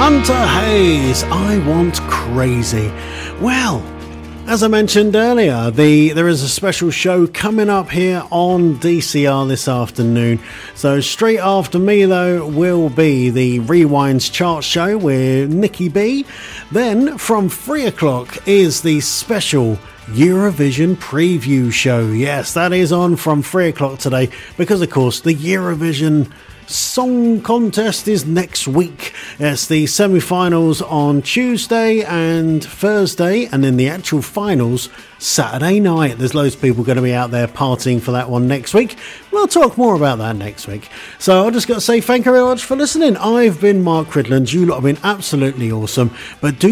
Hunter Hayes, I Want Crazy. Well, as I mentioned earlier, there is a special show coming up here on DCR this afternoon. So straight after me, though, will be the Rewinds chart show with Nikki B. Then from 3 o'clock is the special Eurovision preview show. Yes, that is on from 3 o'clock today because, of course, the Eurovision Song Contest is next week. It's the semi-finals on Tuesday and Thursday, and then the actual finals Saturday night. There's loads of people going to be out there partying for that one next week. We'll talk more about that next week. So I've just got to say thank you very much for listening. I've been Mark Cridland. You lot have been absolutely awesome. But do